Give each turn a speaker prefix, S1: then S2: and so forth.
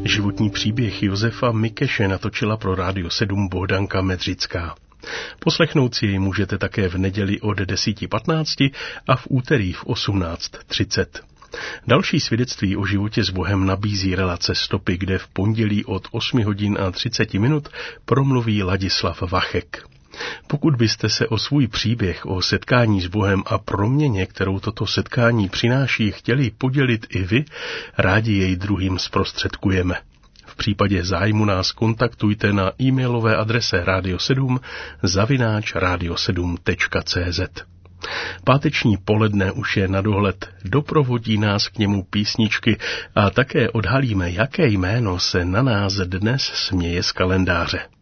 S1: Životní příběh Josefa Mikeše natočila pro Rádio 7 Bohdanka Medřická. Poslechnout si jej můžete také v neděli od 10:15 a v úterý v 18:30. Další svědectví o životě s Bohem nabízí relace Stopy, kde v pondělí od 8:30 promluví Ladislav Vachek. Pokud byste se o svůj příběh o setkání s Bohem a proměně, kterou toto setkání přináší, chtěli podělit i vy, rádi jej druhým zprostředkujeme. V případě zájmu nás kontaktujte na e-mailové adrese radio7@radio7.cz. Páteční poledne už je na dohled, doprovodí nás k němu písničky a také odhalíme, jaké jméno se na nás dnes směje z kalendáře.